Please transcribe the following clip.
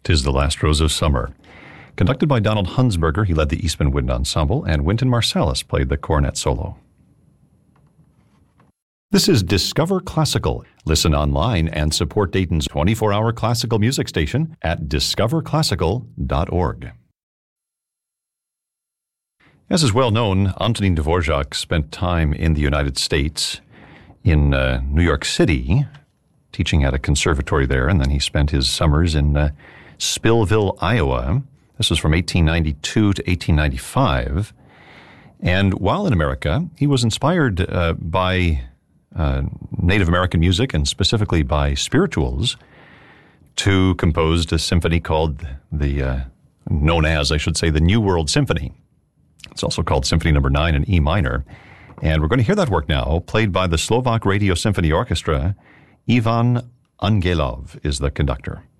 'Tis the Last Rose of Summer. Conducted by Donald Hunsberger, he led the Eastman Wind Ensemble, and Wynton Marsalis played the cornet solo. This is Discover Classical. Listen online and support Dayton's 24-hour classical music station at discoverclassical.org. As is well known, Antonin Dvorak spent time in the United States, in New York City, teaching at a conservatory there, and then he spent his summers in Spillville, Iowa. This was from 1892 to 1895. And while in America, he was inspired by Native American music and specifically by spirituals to compose a symphony called known as, I should say, the New World Symphony. It's also called Symphony No. 9 in E minor. And we're going to hear that work now, played by the Slovak Radio Symphony Orchestra. Ivan Angelov is the conductor.